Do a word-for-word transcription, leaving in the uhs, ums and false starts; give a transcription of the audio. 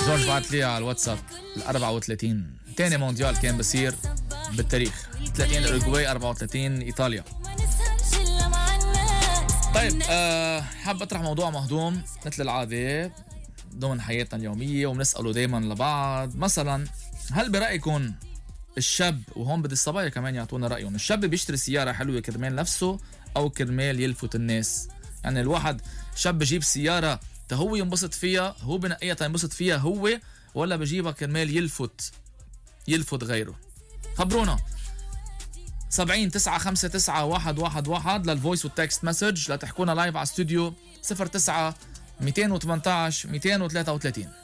جورج بعت لي على الواتساب ال أربعة وثلاثين تاني مونديال كان بصير بالتاريخ، ثلاثين أوروغواي، أربعة وثلاثين إيطاليا. طيب أه حاب أطرح موضوع مهضوم مثل العادة ضمن حياتنا اليومية وبنسأله دايما لبعض. مثلا هل برأيكم الشاب، وهون بدي الصبايا كمان يعطونا رأيهم، الشاب بيشتري سيارة حلوة كرمال نفسه أو كرمال يلفت الناس؟ يعني الواحد شاب بجيب سيارة هو ينبسط فيها، هو بنقيها ينبسط فيها هو، ولا بجيبها كرمال يلفت يلفت غيره؟ خبرونا. سبعين تسعة خمسة تسعة واحد واحد واحد للفويس والتكست مسج، لا تحكونا لايف على استوديو صفر تسعة مئتين وثمانية عشر مئتين وثلاثة وثلاثين.